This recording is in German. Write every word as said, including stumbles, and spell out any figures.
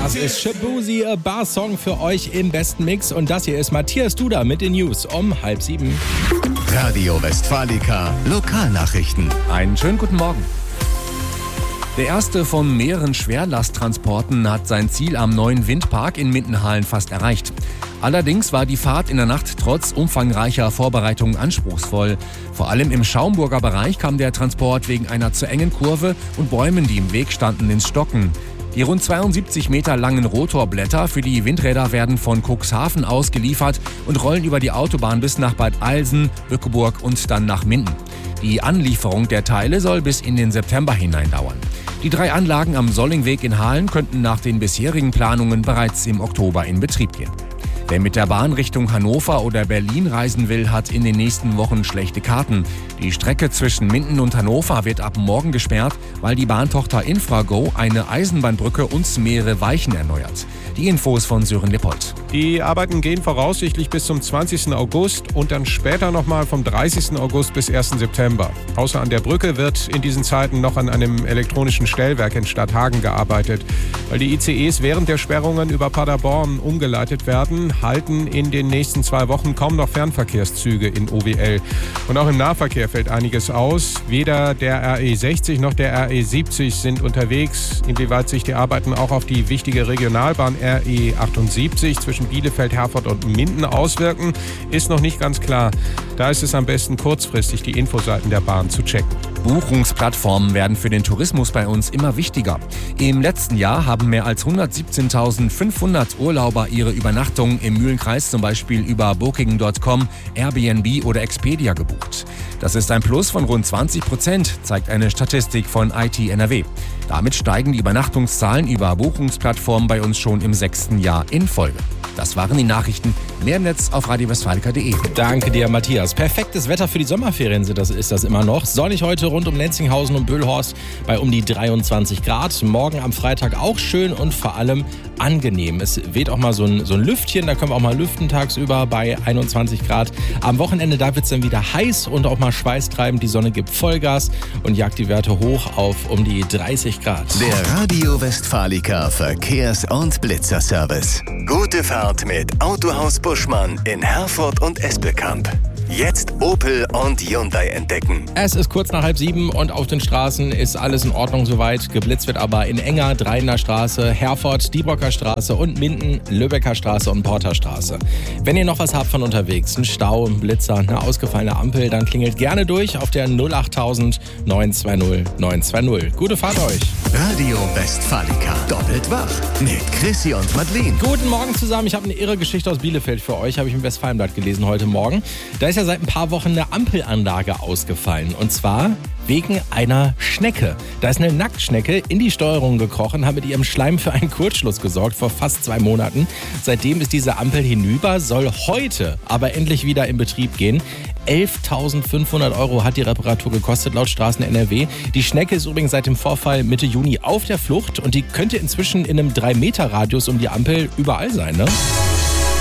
Das ist Shaboozey, a Bar-Song für euch im besten Mix. Und das hier ist Matthias Duda mit den News um halb sieben. Radio Westfalica, Lokalnachrichten. Einen schönen guten Morgen. Der erste von mehreren Schwerlasttransporten hat sein Ziel am neuen Windpark in Mindenhalen fast erreicht. Allerdings war die Fahrt in der Nacht trotz umfangreicher Vorbereitungen anspruchsvoll. Vor allem im Schaumburger Bereich kam der Transport wegen einer zu engen Kurve und Bäumen, die im Weg standen, ins Stocken. Die rund zweiundsiebzig Meter langen Rotorblätter für die Windräder werden von Cuxhaven aus geliefert und rollen über die Autobahn bis nach Bad Eilsen, Bückeburg und dann nach Minden. Die Anlieferung der Teile soll bis in den September hinein dauern. Die drei Anlagen am Sollingweg in Halen könnten nach den bisherigen Planungen bereits im Oktober in Betrieb gehen. Wer mit der Bahn Richtung Hannover oder Berlin reisen will, hat in den nächsten Wochen schlechte Karten. Die Strecke zwischen Minden und Hannover wird ab morgen gesperrt, weil die Bahntochter Infrago eine Eisenbahnbrücke und mehrere Weichen erneuert. Die Infos von Sören Lippold. Die Arbeiten gehen voraussichtlich bis zum zwanzigsten August und dann später nochmal vom dreißigsten August bis ersten September. Außer an der Brücke wird in diesen Zeiten noch an einem elektronischen Stellwerk in Stadthagen gearbeitet. Weil die I C Es während der Sperrungen über Paderborn umgeleitet werden, halten in den nächsten zwei Wochen kaum noch Fernverkehrszüge in O W L. Und auch im Nahverkehr fällt einiges aus. Weder der R E sechzig noch der R E siebzig sind unterwegs. Inwieweit sich die Arbeiten auch auf die wichtige Regionalbahn R E achtundsiebzig zwischen Bielefeld, Herford und Minden auswirken, ist noch nicht ganz klar. Da ist es am besten, kurzfristig die Infoseiten der Bahn zu checken. Buchungsplattformen werden für den Tourismus bei uns immer wichtiger. Im letzten Jahr haben mehr als hundertsiebzehntausendfünfhundert Urlauber ihre Übernachtung im Mühlenkreis zum Beispiel über Booking Punkt com, Airbnb oder Expedia gebucht. Das ist ein Plus von rund zwanzig Prozent, zeigt eine Statistik von I T N R W. Damit steigen die Übernachtungszahlen über Buchungsplattformen bei uns schon im sechsten Jahr in Folge. Das waren die Nachrichten. Mehr im Netz auf radio westfalica punkt de. Danke dir, Matthias. Perfektes Wetter für die Sommerferien sind das, ist das immer noch. Sonnig heute rund um Lenzinghausen und Böhlhorst bei um die dreiundzwanzig Grad. Morgen am Freitag auch schön und vor allem angenehm. Es weht auch mal so ein, so ein Lüftchen, da können wir auch mal lüften tagsüber bei einundzwanzig Grad. Am Wochenende, da wird es dann wieder heiß und auch mal schweißtreibend. Die Sonne gibt Vollgas und jagt die Werte hoch auf um die dreißig Grad. Der Radio Westfalica Verkehrs- und Blitzerservice. Gute Fahrt mit Autohaus Buschmann in Herford und Espelkamp. Jetzt Opel und Hyundai entdecken. Es ist kurz nach halb sieben und auf den Straßen ist alles in Ordnung soweit. Geblitzt wird aber in Enger, Dreiener Straße, Herford, Diebrocker Straße und Minden, Lübecker Straße und Porter Straße. Wenn ihr noch was habt von unterwegs, ein Stau, ein Blitzer, eine ausgefallene Ampel, dann klingelt gerne durch auf der null achttausend neun zwei null neun zwei null. Gute Fahrt euch. Radio Westfalica. Doppelt wach mit Chrissy und Madeleine. Guten Morgen zusammen. Ich habe eine irre Geschichte aus Bielefeld für euch. Habe ich im Westfalenblatt gelesen heute Morgen. Da ist ja seit ein paar Wochen eine Ampelanlage ausgefallen. Und zwar wegen einer Schnecke. Da ist eine Nacktschnecke in die Steuerung gekrochen, hat mit ihrem Schleim für einen Kurzschluss gesorgt vor fast zwei Monaten. Seitdem ist diese Ampel hinüber, soll heute aber endlich wieder in Betrieb gehen. elftausendfünfhundert Euro hat die Reparatur gekostet, laut Straßen N R W. Die Schnecke ist übrigens seit dem Vorfall Mitte Juni auf der Flucht und die könnte inzwischen in einem drei Meter Radius um die Ampel überall sein, ne?